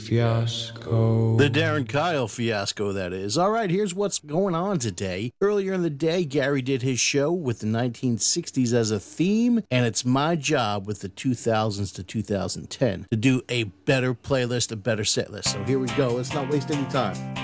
Fiasco. The Darren Kyle fiasco, that is. All right, here's what's going on today. Earlier in the day, Gary did his show with the 1960s as a theme, and it's my job with the 2000s to 2010 to do a better playlist, a better set list. So here we go. Let's not waste any time.